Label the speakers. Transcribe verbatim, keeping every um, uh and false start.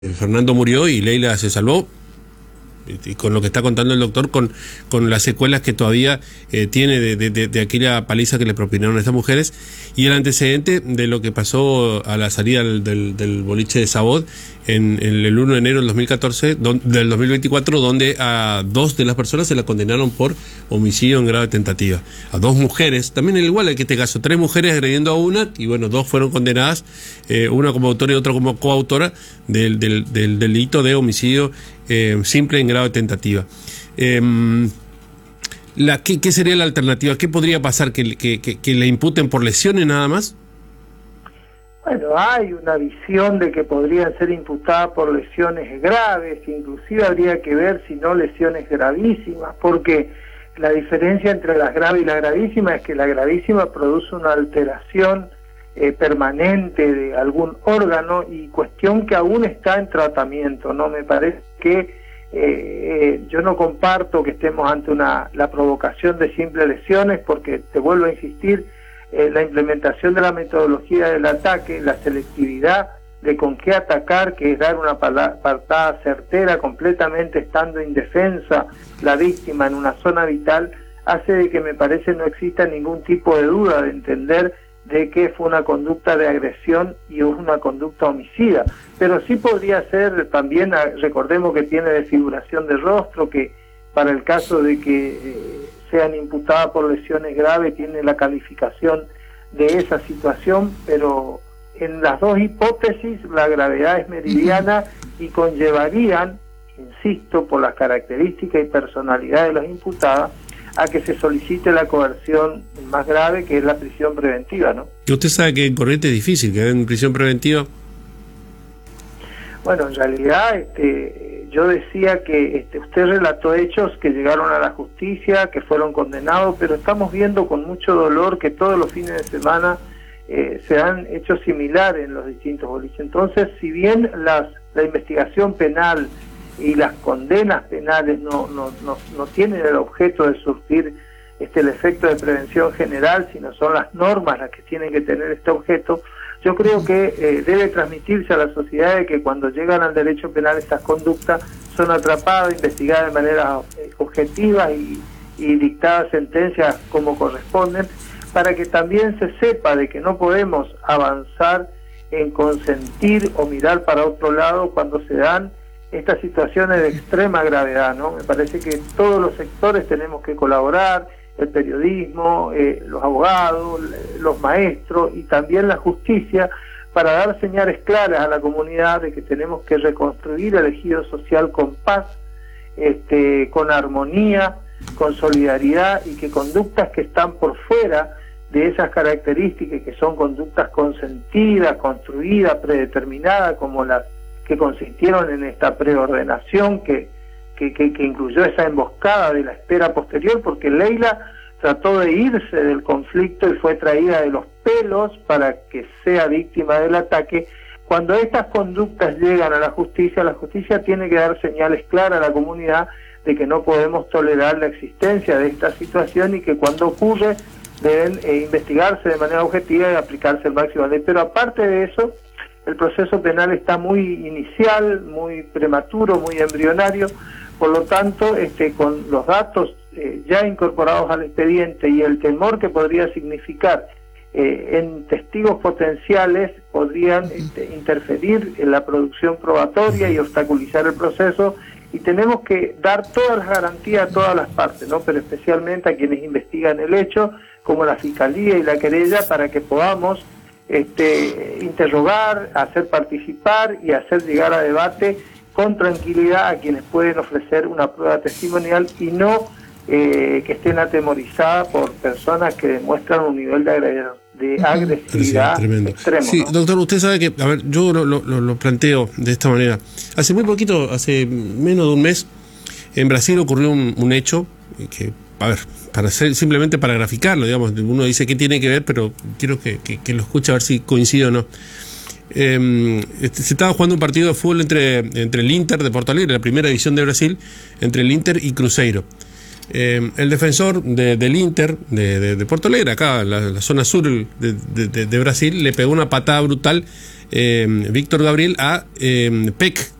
Speaker 1: Fernando murió y Leila se salvó, y con lo que está contando el doctor, con, con las secuelas que todavía eh, tiene de, de, de aquella paliza que le propinaron a estas mujeres, y el antecedente de lo que pasó a la salida del, del, del boliche de Sabot en, en el uno de enero del dos mil catorce, don, del dos mil veinticuatro, donde a dos de las personas se las condenaron por homicidio en grado de tentativa. A dos mujeres, también igual en este caso, tres mujeres agrediendo a una, y bueno, dos fueron condenadas, eh, una como autora y otra como coautora del, del, del delito de homicidio eh, simple en grado de tentativa. Eh, la, ¿qué, ¿Qué sería la alternativa? ¿Qué podría pasar? ¿Que, que, que, que le imputen por lesiones nada más?
Speaker 2: Bueno, hay una visión de que podrían ser imputadas por lesiones graves, inclusive habría que ver si no lesiones gravísimas, porque la diferencia entre las graves y las gravísimas es que la gravísima produce una alteración eh, permanente de algún órgano, y cuestión que aún está en tratamiento, ¿no? Me parece que eh, eh, yo no comparto que estemos ante una la provocación de simples lesiones, porque te vuelvo a insistir, Eh, la implementación de la metodología del ataque, la selectividad de con qué atacar, que es dar una patada certera completamente estando indefensa la víctima en una zona vital, hace de que me parece no exista ningún tipo de duda de entender de que fue una conducta de agresión y es una conducta homicida. Pero sí podría ser también, recordemos que tiene desfiguración de rostro, que para el caso de que eh, sean imputadas por lesiones graves, tiene la calificación de esa situación, pero en las dos hipótesis la gravedad es meridiana y conllevarían, insisto, por las características y personalidad de las imputadas, a que se solicite la coerción más grave, que es la prisión preventiva, ¿no?
Speaker 1: ¿Y usted sabe que en Corrientes es difícil que den prisión preventiva?
Speaker 2: Bueno, en realidad, este... yo decía que este, usted relató hechos que llegaron a la justicia, que fueron condenados, pero estamos viendo con mucho dolor que todos los fines de semana eh, se dan hechos similares en los distintos boliches. Entonces, si bien las, la investigación penal y las condenas penales no, no, no, no tienen el objeto de surtir este, el efecto de prevención general, sino son las normas las que tienen que tener este objeto, yo creo que eh, debe transmitirse a la sociedad de que cuando llegan al derecho penal estas conductas son atrapadas, investigadas de manera eh, objetiva y, y dictadas sentencias como corresponden, para que también se sepa de que no podemos avanzar en consentir o mirar para otro lado cuando se dan estas situaciones de extrema gravedad, ¿no? Me parece que todos los sectores tenemos que colaborar, el periodismo, eh, los abogados, los maestros y también la justicia, para dar señales claras a la comunidad de que tenemos que reconstruir el ejido social con paz, este, con armonía, con solidaridad, y que conductas que están por fuera de esas características, que son conductas consentidas, construidas, predeterminadas, como las que consistieron en esta preordenación que Que, que, que incluyó esa emboscada de la espera posterior, porque Leila trató de irse del conflicto y fue traída de los pelos para que sea víctima del ataque. Cuando estas conductas llegan a la justicia, la justicia tiene que dar señales claras a la comunidad de que no podemos tolerar la existencia de esta situación, y que cuando ocurre deben eh, investigarse de manera objetiva y aplicarse el máximo ley. Pero aparte de eso, el proceso penal está muy inicial, muy prematuro, muy embrionario. Por lo tanto, este, con los datos eh, ya incorporados al expediente y el temor que podría significar eh, en testigos potenciales, podrían este, interferir en la producción probatoria y obstaculizar el proceso, y tenemos que dar todas las garantías a todas las partes, ¿no? Pero especialmente a quienes investigan el hecho, como la Fiscalía y la querella, para que podamos este, interrogar, hacer participar y hacer llegar a debate con tranquilidad a quienes pueden ofrecer una prueba testimonial, y no eh, que estén atemorizadas por personas que demuestran un nivel de, agre de agresividad sí, extremo.
Speaker 1: Sí,
Speaker 2: ¿no?
Speaker 1: Doctor, usted sabe que, a ver, yo lo, lo, lo planteo de esta manera. Hace muy poquito, hace menos de un mes, en Brasil ocurrió un, un hecho que, a ver, para hacer, simplemente para graficarlo, digamos, uno dice qué tiene que ver, pero quiero que, que, que lo escuche a ver si coincide o no. Eh, se estaba jugando un partido de fútbol entre, entre el Inter de Porto Alegre, la primera división de Brasil, entre el Inter y Cruzeiro. Eh, el defensor de, del Inter de, de, de Porto Alegre, acá en la, la zona sur de, de, de Brasil, le pegó una patada brutal eh, Víctor Gabriel a eh, P E C.